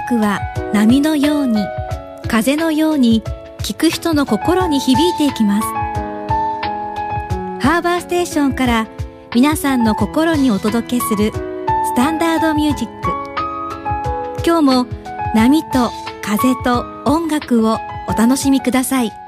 楽は波のように風のように聴く人の心に響いていきます。ハーバーステーションから皆さんの心にお届けするスタンダードミュージック。今日も波と風と音楽をお楽しみください。